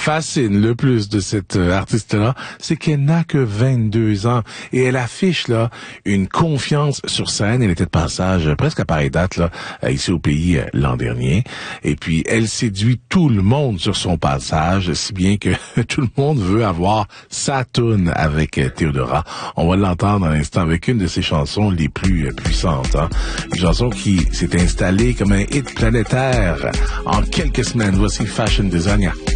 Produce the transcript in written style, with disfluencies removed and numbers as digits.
fascine le plus de cette artiste-là, c'est qu'elle n'a que 22 ans et elle affiche là une confiance sur scène. Elle était de passage presque à pareille date là ici au pays l'an dernier. Et puis elle séduit tout le monde sur son passage, si bien que tout le monde veut avoir sa toune avec Théodora. On va l'entendre à l'instant avec une de ses chansons les plus puissantes. Hein? Une chanson qui s'est installée comme un hit planétaire en quelques semaines. Voici Fashion Designer.